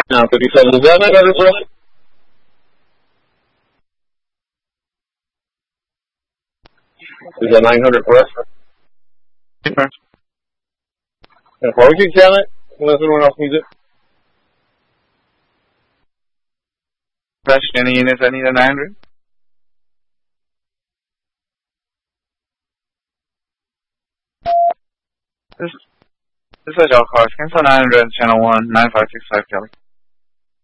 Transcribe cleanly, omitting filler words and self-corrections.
Now 57, is that better, bro? Is that 900 for us? Super. Or we can count it, unless anyone else needs it. Question, any units that need a 900? This is your call. Cancel 900, channel 1, 9565 Kelly.